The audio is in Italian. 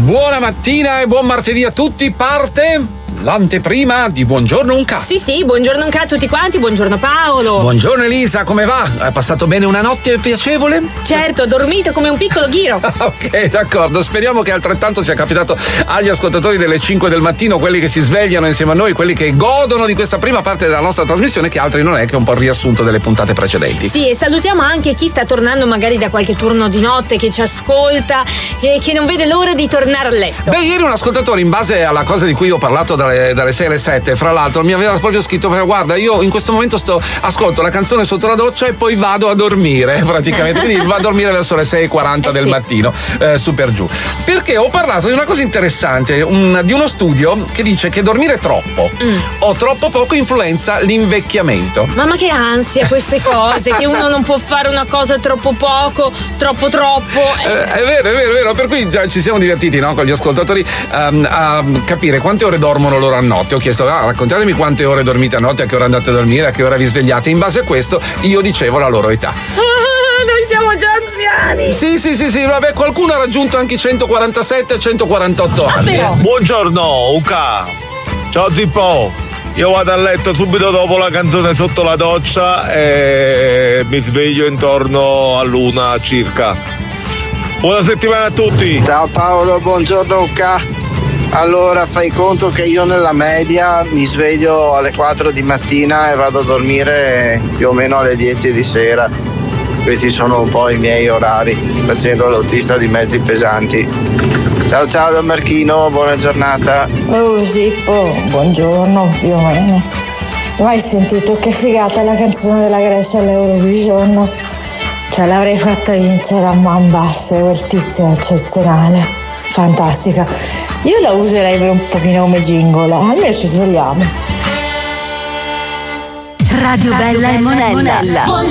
Buona mattina e buon martedì a tutti, parte l'anteprima di Buongiorno Unca. Sì, buongiorno Unca a tutti quanti, buongiorno Paolo. Buongiorno Elisa, come va? Hai passato bene una notte piacevole? Certo, ho dormito come un piccolo ghiro. Ok, d'accordo, speriamo che altrettanto sia capitato agli ascoltatori delle 5 del mattino, quelli che si svegliano insieme a noi, quelli che godono di questa prima parte della nostra trasmissione, che altri non è che un po' il riassunto delle puntate precedenti. Sì, e salutiamo anche chi sta tornando magari da qualche turno di notte, che ci ascolta e che non vede l'ora di tornare a letto. Beh, ieri un ascoltatore, in base alla cosa di cui ho parlato dalle 6 alle 7, fra l'altro mi aveva proprio scritto: guarda, io in questo momento ascolto la canzone sotto la doccia e poi vado a dormire, praticamente, quindi va a dormire verso le 6:40 del mattino, su per giù, perché ho parlato di una cosa interessante, di uno studio che dice che dormire troppo o troppo poco influenza l'invecchiamento. Mamma, che ansia queste cose, che uno non può fare una cosa troppo poco, troppo. È vero, per cui già ci siamo divertiti, no, con gli ascoltatori a capire quante ore dormono loro a notte. Ho chiesto: raccontatemi quante ore dormite a notte, a che ora andate a dormire, a che ora vi svegliate. In base a questo io dicevo la loro età. Noi siamo già anziani. Sì, vabbè, qualcuno ha raggiunto anche i 147 148 anni. Buongiorno Uca. Ciao Zippo. Io vado a letto subito dopo la canzone sotto la doccia e mi sveglio intorno all'1 circa. Buona settimana a tutti. Ciao Paolo, buongiorno Uca. Allora, fai conto che io nella media mi sveglio alle 4 di mattina e vado a dormire più o meno alle 10 di sera. Questi sono un po' i miei orari, facendo l'autista di mezzi pesanti. Ciao Don Marchino, buona giornata. Oh Zippo, buongiorno, più o meno. Ma hai sentito che figata la canzone della Grecia all'Eurovision? Ce l'avrei fatta vincere a man basse, quel tizio è eccezionale, fantastica. Io la userei per un pochino come jingle, almeno ci svegliamo. Radio Bella e Monella.